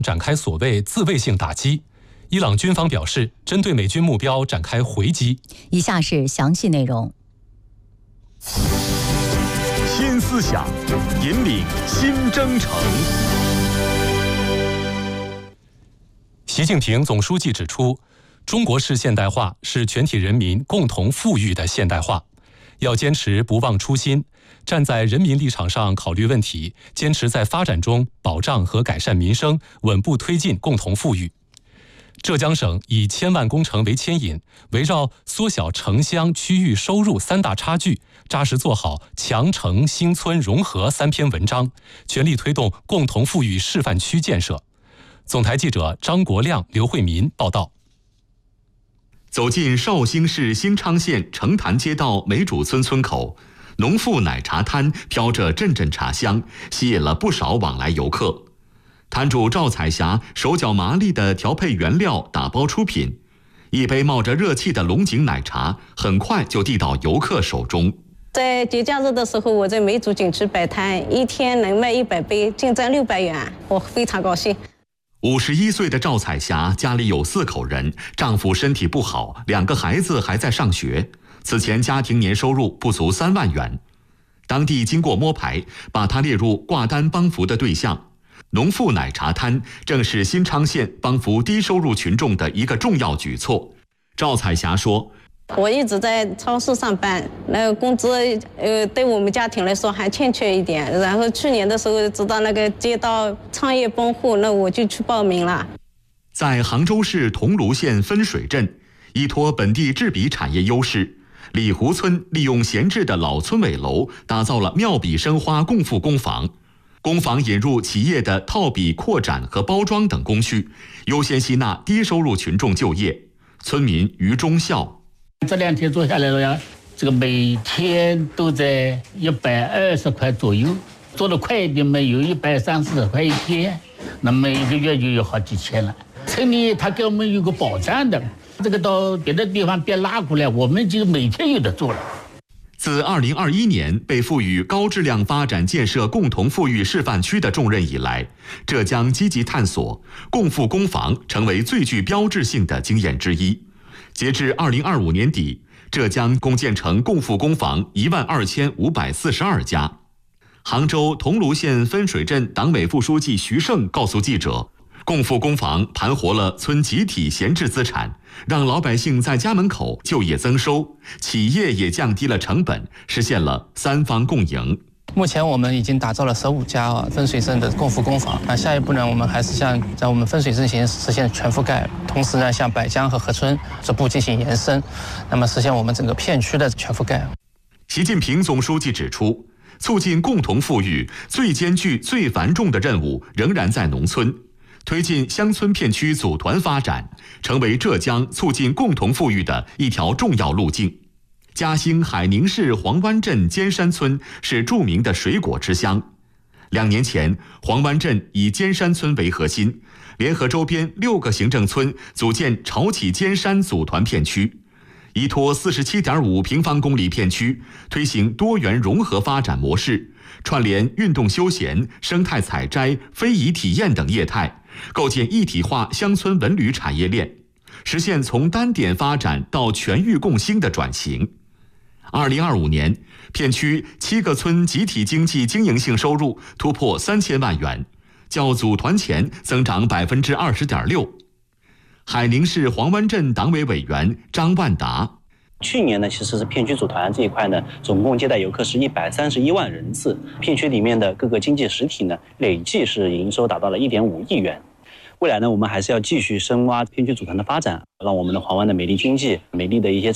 展开所谓自卫性打击。伊朗军方表示，针对美军目标展开回击。 以下是详细内容。 新思想，引领新征程。 习近平总书记指出，中国式现代化是全体人民共同富裕的现代化，要坚持不忘初心，站在人民立场上考虑问题，坚持在发展中保障和改善民生，稳步推进共同富裕。浙江省以千万工程为牵引，围绕缩小城乡区域收入三大差距，扎实做好强城兴村融合3篇文章，全力推动共同富裕示范区建设。总台记者张国亮、刘慧民报道。 走进绍兴市新昌县城坛街道梅主村村口，农妇奶茶摊飘着阵阵茶香，吸引了不少往来游客。摊主赵彩霞手脚麻利地调配原料，打包出品，一杯冒着热气的龙井奶茶很快就递到游客手中。 在节假日的时候，我在梅主景区摆摊，一天能卖100杯，净赚600元，我非常高兴。 51岁的赵彩霞家里有4口人，丈夫身体不好，2个孩子还在上学，此前家庭年收入不足3万元。当地经过摸排，把她列入挂单帮扶的对象。农妇奶茶摊正是新昌县帮扶低收入群众的一个重要举措。赵彩霞说， 我一直在超市上班，那个工资对我们家庭来说还欠缺一点。然后去年的时候知道那个街道创业帮户，那我就去报名了。 在杭州市桐庐县分水镇，依托本地制笔产业优势，李湖村利用闲置的老村委楼，打造了妙笔生花共富工坊。工坊引入企业的套笔、扩展和包装等工序，优先吸纳低收入群众就业。村民于忠孝， 这2天做下来了呀，这个每天都在120块左右，做得快一点嘛，有130块一天，那么1个月就有好几千了。村里他给我们有个保障的，这个到别的地方别拉过来，我们就每天有的做了。 自2021年被赋予高质量发展建设共同富裕示范区的重任以来，浙江积极探索共富工坊成为最具标志性的经验之一。截至2025年底，浙江共建成共富工坊12542家。杭州桐庐县分水镇党委副书记徐胜告诉记者，共富工坊盘活了村集体闲置资产，让老百姓在家门口就业增收，企业也降低了成本，实现了3方共赢。 目前我们已经打造了15家分水镇的共富工坊。那下一步呢，我们还是向在我们分水镇行实现全覆盖，同时呢，向百江和河村逐步进行延伸，那么实现我们整个片区的全覆盖。 习近平总书记指出，促进共同富裕最艰巨、最繁重的任务仍然在农村。推进乡村片区组团发展，成为浙江促进共同富裕的一条重要路径。嘉兴海宁市黄湾镇尖山村是著名的水果之乡。2年前，黄湾镇以尖山村为核心，联合周边6个行政村，组建潮起尖山组团片区，依托47.5平方公里片区，推行多元融合发展模式，串联运动休闲、生态采摘、非遗体验等业态，构建一体化乡村文旅产业链，实现从单点发展到全域共兴的转型。2025年，片区7个村集体经济经营性收入突破3000万元，较组团前增长20.6%。海宁市黄湾镇党委委员张万达， 去年呢，其实是片区组团这一块呢，总共接待游客是131万人次，片区里面的各个经济实体呢，累计是营收达到了1.5亿元。未来呢，我们还是要继续深挖片区组团的发展，让我们的黄湾的美丽经济、美丽的一些